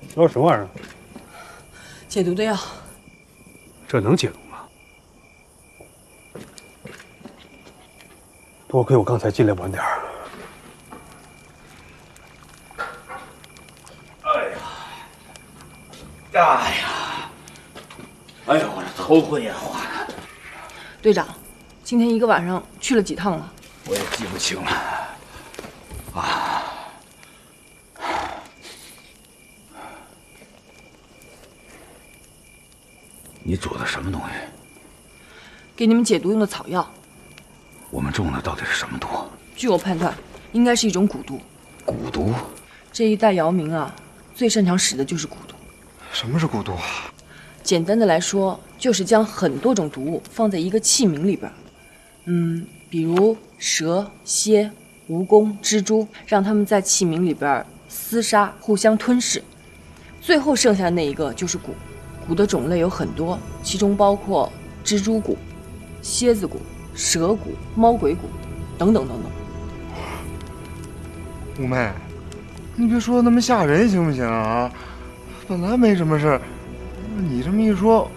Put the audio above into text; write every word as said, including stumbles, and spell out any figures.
这什么玩意儿？ 解毒的药。 这能解毒吗？多亏我刚才进来晚点儿。 哎呀！哎呀！哎呦，我这头昏眼花的。 队长，今天一个晚上去了几趟了？ 我也记不清了。啊！你煮的什么东西？ 给你们解毒用的草药。 我们种的到底是什么毒？ 据我判断，应该是一种蛊毒。 蛊毒？ 这一代姚明啊，最擅长使的就是蛊毒。 什么是蛊毒啊？ 简单的来说，就是将很多种毒物放在一个器皿里边，嗯，比如蛇、蝎、蜈蚣、蜘蛛，让它们在器皿里边厮杀，互相吞噬，最后剩下的那一个就是蛊。蛊的种类有很多，其中包括蜘蛛蛊、蝎子蛊、蛇蛊、猫鬼蛊等等等等。 五妹，你别说那么吓人行不行啊？本来没什么事儿，你这么一说，